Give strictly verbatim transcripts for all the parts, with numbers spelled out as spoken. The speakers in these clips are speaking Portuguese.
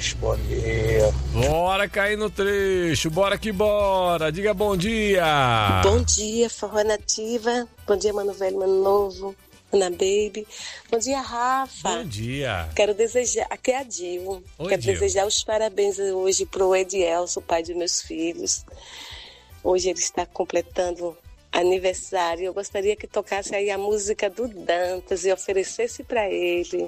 trecho, bom dia. Bora cair no trecho, bora que bora. Diga bom dia. Bom dia, Forró Nativa. Bom dia, Mano Velho, Mano Novo, Ana Baby. Bom dia, Rafa. Bom dia. Quero desejar, aqui é a Dil. Oi, Quero Dil. desejar os parabéns hoje pro Edielso, o pai de meus filhos. Hoje ele está completando aniversário. Eu gostaria que tocasse aí a música do Dantas e oferecesse para ele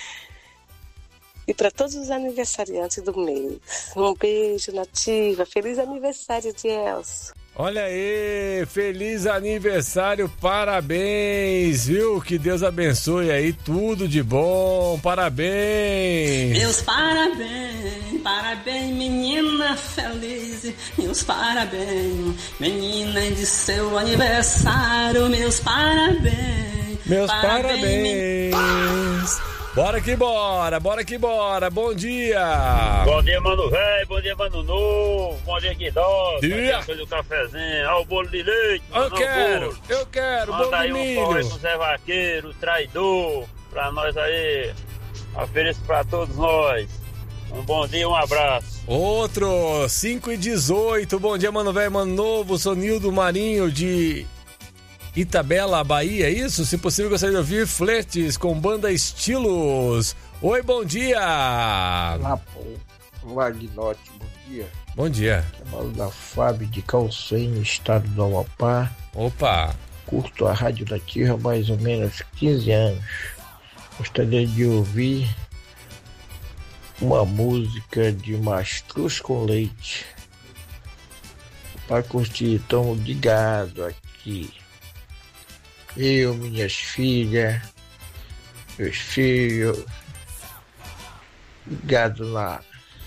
e para todos os aniversariantes do mês. Um beijo, Nativa. Feliz aniversário, Edielso. Olha aí, feliz aniversário, parabéns, viu? Que Deus abençoe aí, tudo de bom, parabéns. Meus parabéns, parabéns, menina feliz. Meus parabéns, menina de seu aniversário. Meus parabéns, Meus parabéns. parabéns. Bora que bora, bora que bora, bom dia. Bom dia, Mano Velho, bom dia, Mano Novo, bom dia, Guidó. Dia. Bom dia, cafezinho, ó o bolo de leite. Eu não, quero, bolo. eu quero, Manda bolo aí de um forró milho. com Zé Vaqueiro, traidor, pra nós aí. Ofereço pra todos nós. Um bom dia, um abraço. Outro, cinco e dezoito, bom dia, Mano Velho, Mano Novo, sou Nildo Marinho de Itabela, Bahia, é isso? Se possível, gostaria de ouvir flertes com banda Estilos. Oi, bom dia. Lá, pô, Magnote, bom dia. Bom dia. Chamado da Fábio de Calcém, estado do Amapá. Opa. Curto a Rádio Nativa há mais ou menos quinze anos. Gostaria de ouvir uma música de Mastruz com Leite. Para curtir, estamos ligados aqui. Eu, minhas filhas, meus filhos, ligado na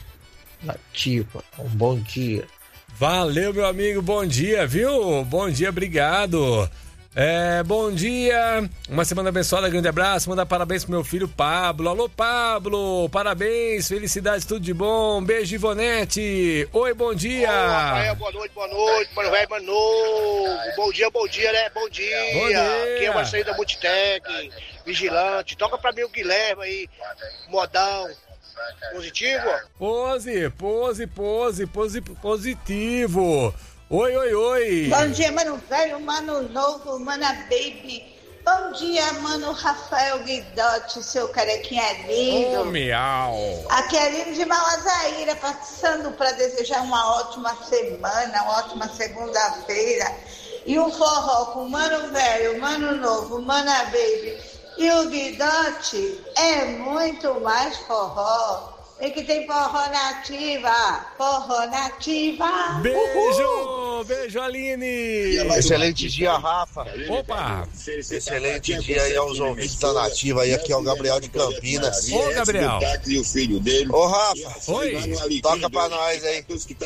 Nativa. Um bom dia. Valeu, meu amigo, bom dia, viu? Bom dia, obrigado. É, bom dia, uma semana abençoada, grande abraço, mandar parabéns pro meu filho Pablo. Alô, Pablo, parabéns, felicidades, tudo de bom, beijo, Ivonete. Oi, bom dia. Ô, Rafael, boa noite, boa noite, mano velho, mano novo. Bom dia, bom dia, né? Bom dia. Bom dia. Aqui é uma saída Multitec, vigilante. Toca pra mim o Guilherme aí, modão. Positivo? Pose, pose, pose, pose, positivo. Oi, oi, oi. Bom dia, Mano Velho, Mano Novo, Mana Baby. Bom dia, Mano Rafael Guidotti, seu carequinha lindo. Oh, miau. Aqui é Aline de Malazaíra, passando para desejar uma ótima semana, uma ótima segunda-feira. E um forró com Mano Velho, Mano Novo, Mana Baby e o Guidotti é muito mais forró. E que tem forró nativa, forró nativa. Beijo, Uhul. beijo, Aline. Excelente dia, Rafa. Opa. Excelente dia aí aos ouvintes da Nativa. Aí aqui é o Gabriel de Campinas. Ô, Gabriel. E o filho dele. Ô, Rafa. Oi. Toca pra nós aí.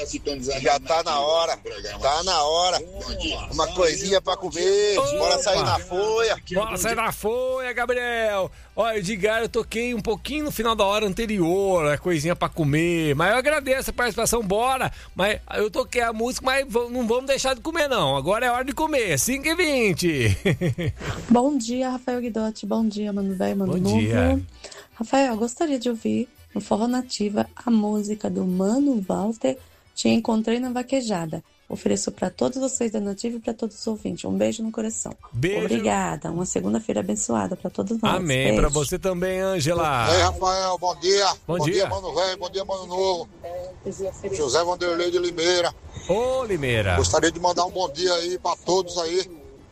Já tá na hora. Tá na hora. Uma coisinha pra comer. Opa. Bora sair na folha. Bora sair na folha, Gabriel. Olha, Edgar, eu toquei um pouquinho no final da hora anterior, a coisinha pra comer, mas eu agradeço a participação, bora. Mas eu toquei a música, mas não vamos deixar de comer, não. Agora é hora de comer, cinco e vinte. Bom dia, Rafael Guidotti. Bom dia, Mano Velho, Mano Bom Novo. dia. Rafael, eu gostaria de ouvir no Forró Nativa a música do Mano Walter, Te Encontrei na Vaquejada. Ofereço para todos vocês da Nativa e para todos os ouvintes. Um beijo no coração. Beijo. Obrigada. Uma segunda-feira abençoada para todos nós. Amém. Beijo. Pra você também, Ângela. Ei, Rafael, bom dia. Bom Bom dia. dia, Mano Velho, bom dia, Mano Novo. José Vanderlei de Limeira. Ô, Limeira. Gostaria de mandar um bom dia aí pra todos aí.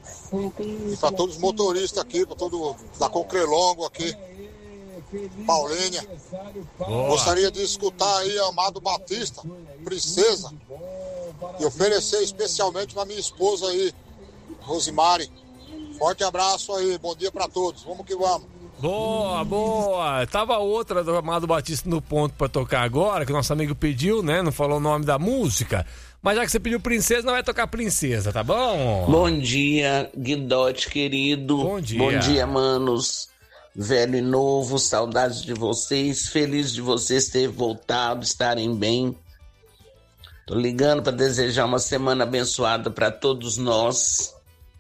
E pra todos os motoristas aqui, pra todo da Concrelongo aqui. Paulínia. Boa. Gostaria de escutar aí Amado Batista, Princesa. E oferecer especialmente pra minha esposa aí, Rosimari. Forte abraço aí, bom dia pra todos. Vamos que vamos. Boa, boa. Tava outra do Amado Batista no ponto pra tocar agora, que o nosso amigo pediu, né? Não falou o nome da música. Mas já que você pediu Princesa, não vai tocar Princesa, tá bom? Bom dia, Guidotti querido. Bom dia. Bom dia, manos. Velho e novo, saudades de vocês. Feliz de vocês terem voltado, estarem bem. Tô ligando para desejar uma semana abençoada para todos nós.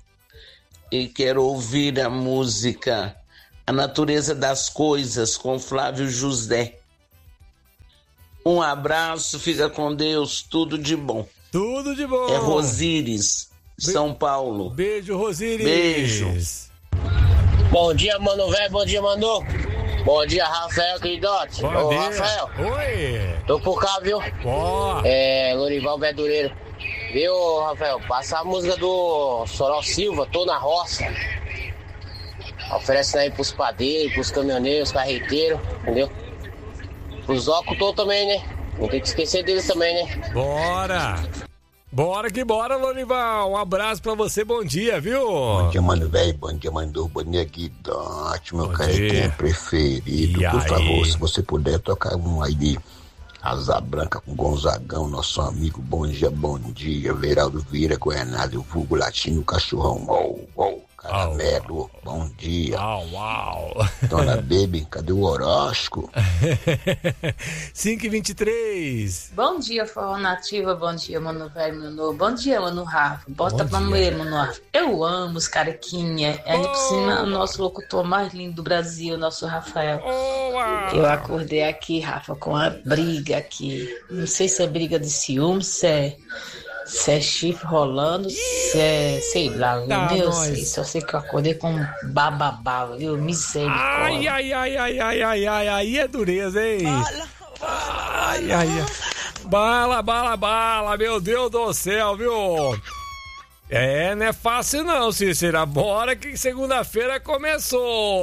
E quero ouvir a música A Natureza das Coisas com Flávio José. Um abraço, fica com Deus, tudo de bom. Tudo de bom. É Rosíris, São Paulo. Beijo, Rosíris. Beijo. Bom dia, mano velho, bom dia, Manu. Bom dia, Rafael, queridote. Bom Ô, dia. Rafael. Oi. Tô por cá, viu? Ó. É, Lorival Verdureiro. Viu, Rafael? Passa a música do Sorol Silva, Tô na Roça. Oferece aí pros padeiros, pros caminhoneiros, carreteiros, entendeu? Os óculos também, né? Não tem que esquecer deles também, né? Bora! Bora que bora, Lorival! Um abraço pra você, bom dia, viu? Bom dia, mano, velho. Bom dia, mano. Bom dia, Guidote, meu Bom carequinha dia. preferido. E Por aí? favor, se você puder tocar um aí de Asa Branca com Gonzagão, nosso amigo. Bom dia, bom dia. Veraldo Vieira, Goianado, vulgo latino, cachorrão. Uou, uou, caramelo. Bom dia. Uau, uau. Dona Baby, cadê o horóscopo? cinco e vinte e três. Bom dia, Forró Nativa. Bom dia, Mano Velho, meu novo. Bom dia, Mano Rafa. Bota Bom pra dia. moer, Mano Rafa. Eu amo os carequinha. Ainda por cima, o nosso locutor mais lindo do Brasil, nosso Rafael. Eu acordei aqui, Rafa, com a briga aqui. Não sei se é briga de ciúme, se é, se é chifre rolando, se é, sei lá, Tá, nem eu nós. sei. Só sei que eu acordei com um bababá, viu? Misericórdia. Ai, ai, ai, ai, ai, ai, ai, aí é dureza, hein? Ai, ai, ai. Bala, bala, bala, meu Deus do céu, viu? É, não é fácil não, Cícera. Bora que segunda-feira começou.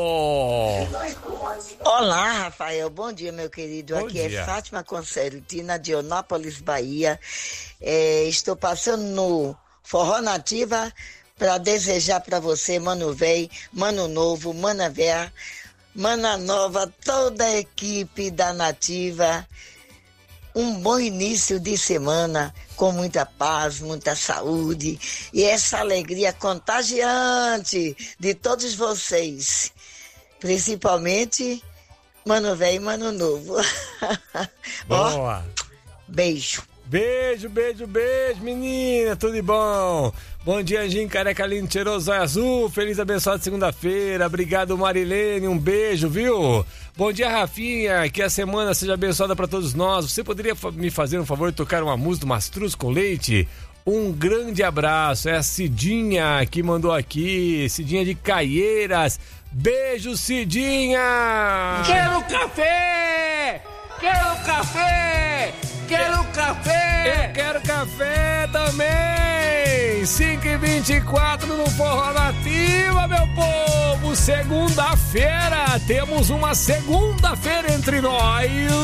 Olá, Rafael. Bom dia, meu querido. Bom Aqui dia. é Fátima Concertina, de Onópolis, Bahia. É, estou passando no Forró Nativa para desejar para você, Mano Véi, Mano Novo, Mana Véia, Mana Nova, toda a equipe da Nativa. Um bom início de semana, com muita paz, muita saúde e essa alegria contagiante de todos vocês. Principalmente Mano Velho e Mano Novo. Ó, Boa. beijo. Beijo, beijo, beijo, menina, tudo de bom? Bom dia, Anjinho, careca lindo, cheiroso, zóio azul, feliz abençoada segunda-feira, obrigado, Marilene, um beijo, viu? Bom dia, Rafinha, que a semana seja abençoada pra todos nós. Você poderia fa- me fazer um favor de tocar uma música do Mastruz com Leite? Um grande abraço, é a Cidinha que mandou aqui, Cidinha de Caieiras, beijo, Cidinha! Quero café! Quero café! Quero café! Eu quero café também! cinco e vinte e quatro no Forró Nativa, meu povo! Segunda-feira! Temos uma segunda-feira entre nós!